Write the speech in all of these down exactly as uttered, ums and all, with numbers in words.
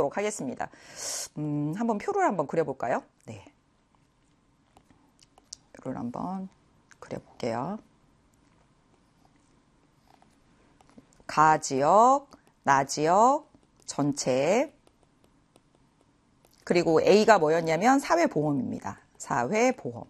해보도록 하겠습니다. 음, 한번 표를 한번 그려볼까요? 네. 표를 한번 그려볼게요. 가지역, 나지역, 전체. 그리고 A가 뭐였냐면 사회보험입니다. 사회보험.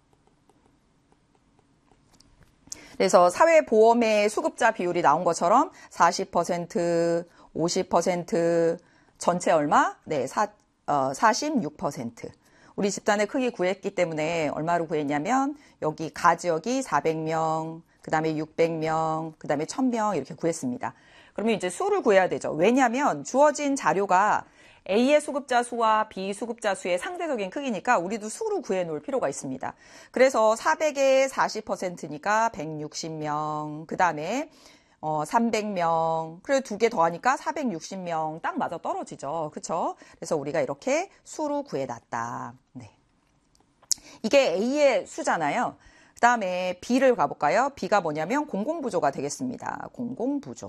그래서 사회보험의 수급자 비율이 나온 것처럼 사십 퍼센트, 오십 퍼센트, 전체 얼마? 네, 사, 어, 사십육 퍼센트. 우리 집단의 크기 구했기 때문에 얼마로 구했냐면 여기 가지역이 사백 명, 그 다음에 육백 명, 그 다음에 천 명 이렇게 구했습니다. 그러면 이제 수를 구해야 되죠. 왜냐하면 주어진 자료가 A의 수급자 수와 B 수급자 수의 상대적인 크기니까 우리도 수로 구해 놓을 필요가 있습니다. 그래서 사백의 사십 퍼센트니까 백육십 명, 그 다음에 어, 삼백 명, 그리고 두 개 더하니까 사백육십 명 딱 맞아 떨어지죠. 그렇죠? 그래서 우리가 이렇게 수로 구해놨다. 네. 이게 A의 수잖아요. 그 다음에 B를 가볼까요? B가 뭐냐면 공공부조가 되겠습니다. 공공부조.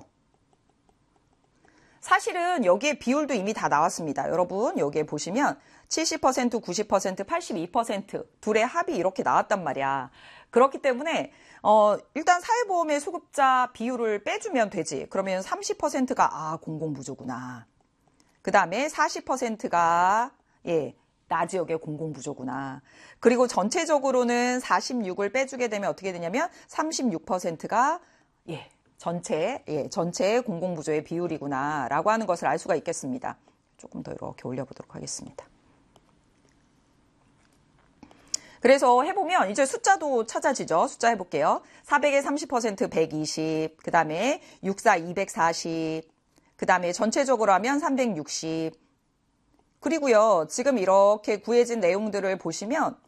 사실은 여기에 비율도 이미 다 나왔습니다. 여러분 여기에 보시면 칠십 퍼센트, 구십 퍼센트, 팔십이 퍼센트 둘의 합이 이렇게 나왔단 말이야. 그렇기 때문에 어, 일단 사회보험의 수급자 비율을 빼주면 되지. 그러면 삼십 퍼센트가 아 공공부조구나. 그 다음에 사십 퍼센트가 예 나지역의 공공부조구나. 그리고 전체적으로는 사십육을 빼주게 되면 어떻게 되냐면 삼십육 퍼센트가 예 전체, 예, 전체의 공공부조의 비율이구나 라고 하는 것을 알 수가 있겠습니다. 조금 더 이렇게 올려보도록 하겠습니다. 그래서 해보면 이제 숫자도 찾아지죠. 숫자 해볼게요. 사백의 삼십 퍼센트 백이십, 그 다음에 육사 이백사십, 그 다음에 전체적으로 하면 삼백육십. 그리고요, 지금 이렇게 구해진 내용들을 보시면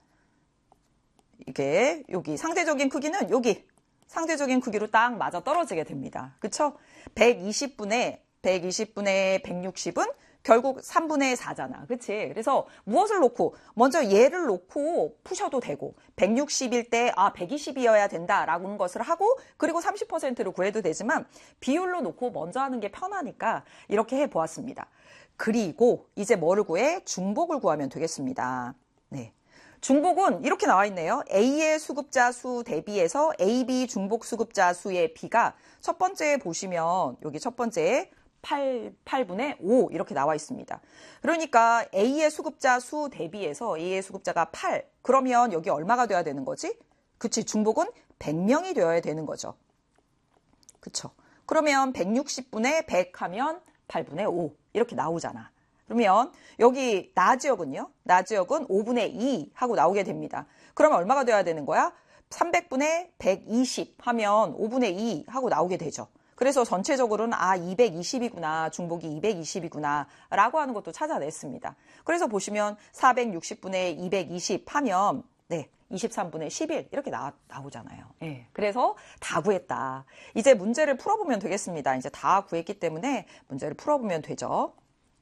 이게 여기 상대적인 크기는 여기 상대적인 크기로 딱 맞아 떨어지게 됩니다. 그쵸? 백이십 분의, 백이십 분의 백육십은 결국 삼분의 사잖아. 그치? 그래서 무엇을 놓고, 먼저 얘를 놓고 푸셔도 되고, 백육십일 때, 아, 백이십이어야 된다라는 것을 하고, 그리고 삼십 퍼센트를 구해도 되지만, 비율로 놓고 먼저 하는 게 편하니까 이렇게 해보았습니다. 그리고 이제 뭐를 구해? 중복을 구하면 되겠습니다. 네. 중복은 이렇게 나와 있네요. A의 수급자 수 대비해서 에이 비 중복 수급자 수의 B가 첫 번째에 보시면 여기 첫 번째에 팔, 팔분의 오 이렇게 나와 있습니다. 그러니까 A의 수급자 수 대비해서 A의 수급자가 팔. 그러면 여기 얼마가 돼야 되는 거지? 그치, 중복은 백 명이 되어야 되는 거죠. 그쵸. 그러면 백육십 분의 백 하면 팔분의 오 이렇게 나오잖아. 그러면 여기 나지역은요? 나지역은 오분의 이 하고 나오게 됩니다. 그러면 얼마가 돼야 되는 거야? 삼백 분의 백이십 하면 오분의 이 하고 나오게 되죠. 그래서 전체적으로는 아 이백이십이구나. 중복이 이백이십이구나. 라고 하는 것도 찾아냈습니다. 그래서 보시면 사백육십 분의 이백이십 하면 네, 이십삼분의 십일 이렇게 나, 나오잖아요. 예, 그래서 다 구했다. 이제 문제를 풀어보면 되겠습니다. 이제 다 구했기 때문에 문제를 풀어보면 되죠.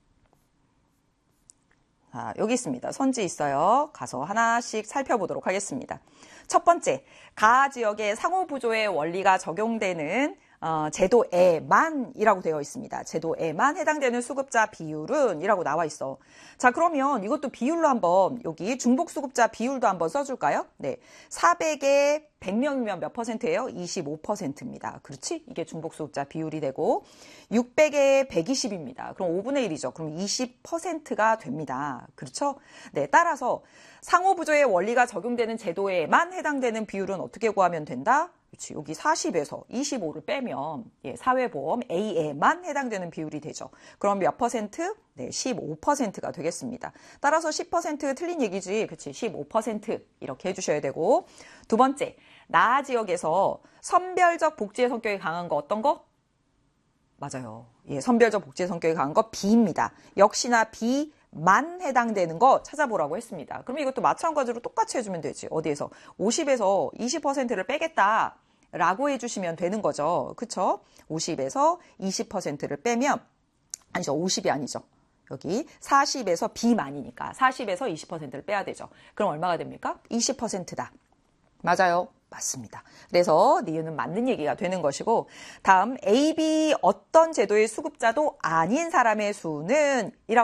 자, 여기 있습니다. 선지 있어요. 가서 하나씩 살펴보도록 하겠습니다. 첫 번째, 가 지역의 상호부조의 원리가 적용되는 어, 제도에만이라고 되어 있습니다. 제도에만 해당되는 수급자 비율은 이라고 나와 있어. 자, 그러면 이것도 비율로 한번 여기 중복 수급자 비율도 한번 써줄까요? 네, 사백에 백 명이면 몇 퍼센트예요? 이십오 퍼센트입니다. 그렇지? 이게 중복 수급자 비율이 되고 육백에 백이십입니다. 그럼 오분의 일이죠. 그럼 이십 퍼센트가 됩니다. 그렇죠? 네, 따라서 상호부조의 원리가 적용되는 제도에만 해당되는 비율은 어떻게 구하면 된다? 그렇지. 여기 사십에서 이십오를 빼면 예, 사회보험 A에만 해당되는 비율이 되죠. 그럼 몇 퍼센트? 네, 십오 퍼센트가 되겠습니다. 따라서 십 퍼센트 틀린 얘기지. 그렇지. 십오 퍼센트 이렇게 해주셔야 되고 두 번째, 나 지역에서 선별적 복지의 성격이 강한 거 어떤 거? 맞아요. 예, 선별적 복지의 성격이 강한 거 B입니다. 역시나 B 만 해당되는 거 찾아보라고 했습니다. 그럼 이것도 마찬가지로 똑같이 해주면 되지. 어디에서? 오십에서 이십 퍼센트를 빼겠다 라고 해주시면 되는 거죠. 그쵸? 오십에서 이십 퍼센트를 빼면 아니죠. 오십이 아니죠. 여기 사십에서 B만이니까 사십에서 이십 퍼센트를 빼야 되죠. 그럼 얼마가 됩니까? 이십 퍼센트다. 맞아요. 맞습니다. 그래서 니은은 맞는 얘기가 되는 것이고 다음 에이 비 어떤 제도의 수급자도 아닌 사람의 수는 이라고